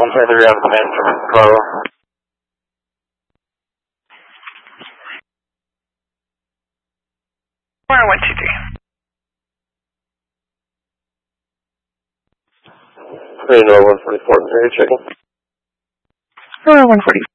123 out of the master. Bravo. Or 123. Hey, no, 144, are you checking? Or 140.